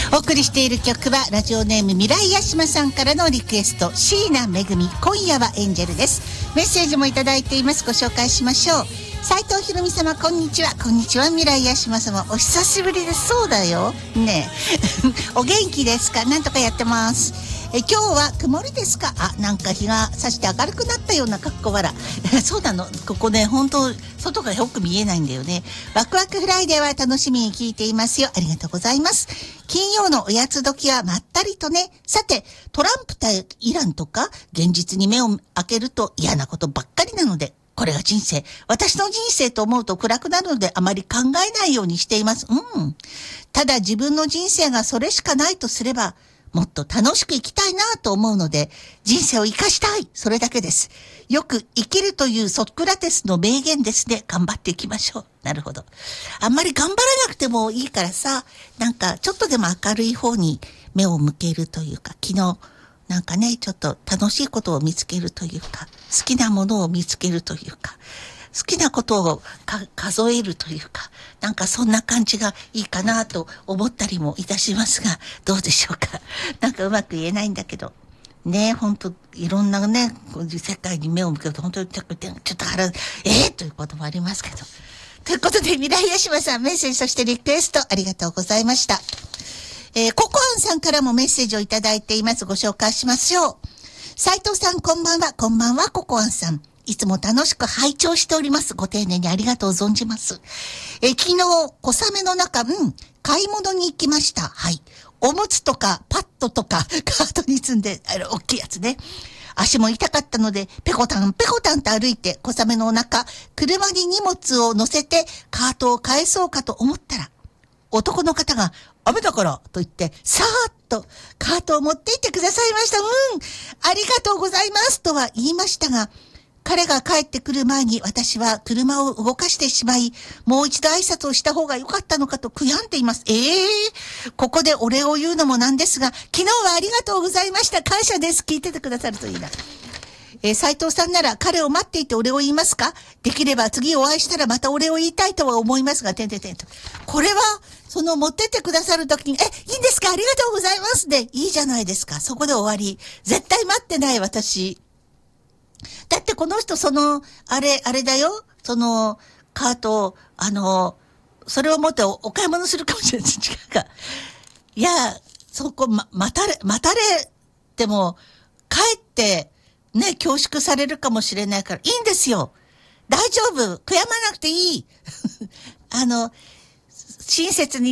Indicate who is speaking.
Speaker 1: お送りしている曲はラジオネーム未来屋島さんからのリクエスト、椎名めぐみ、今夜はエンジェルです。メッセージもいただいています。ご紹介しましょう。斉藤ひろみ様、こんにちは。こんにちは。未来屋島様、お久しぶりです。そうだよねえお元気ですか？なんとかやってます。今日は曇りですか？なんか日が差して明るくなったような格好笑そうなの、ここね、本当外がよく見えないんだよね。ワクワクフライデーは楽しみに聞いていますよ。ありがとうございます。金曜のおやつ時はまったりとね。さて、トランプ対イランとか現実に目を開けると嫌なことばっかりなので、これが人生、私の人生と思うと暗くなるので、あまり考えないようにしています。ただ自分の人生がそれしかないとすれば、もっと楽しく生きたいなと思うので、人生を生かしたい。それだけです。よく生きるというソクラテスの名言ですね。頑張っていきましょう。なるほど。あんまり頑張らなくてもいいからさ、なんかちょっとでも明るい方に目を向けるというか、昨日なんかね、ちょっと楽しいことを見つけるというか、好きなものを見つけるというか、好きなことを数えるというか、なんかそんな感じがいいかなと思ったりもいたしますが、どうでしょうか。なんかうまく言えないんだけど。ね、本当いろんなね、世界に目を向けると本当にちょっと腹、ということもありますけど。ということで、未来屋島さん、メッセージ、そしてリクエストありがとうございました。ココアンさんからもメッセージをいただいています。ご紹介しましょう。斉藤さん、こんばんは。こんばんは、ココアンさん。いつも楽しく拝聴しております。ご丁寧にありがとう存じます。昨日、小雨の中、買い物に行きました。はい。おむつとか、パッドとか、カートに積んで、大きいやつね。足も痛かったので、ペコタン、ペコタンと歩いて、小雨の中、車に荷物を乗せて、カートを返そうかと思ったら、男の方が、雨だからと言って、さーっとカートを持って行ってくださいました。ありがとうございますとは言いましたが、彼が帰ってくる前に私は車を動かしてしまい、もう一度挨拶をした方が良かったのかと悔やんでいます。ここでお礼を言うのもなんですが、昨日はありがとうございました。感謝です。聞いててくださるといいな。斉藤さんなら彼を待っていてお礼を言いますか？できれば次お会いしたらまたお礼を言いたいとは思いますが、と。これは、持ってってくださるときに、いいんですか？ありがとうございますで、いいじゃないですか。そこで終わり。絶対待ってない、私。だってこの人、あれだよ。カートを、それを持ってお買い物するかもしれない。違うか。いや、そこ、待たれても、帰って、ね、恐縮されるかもしれないから、いいんですよ。大丈夫。悔やまなくていい。親切に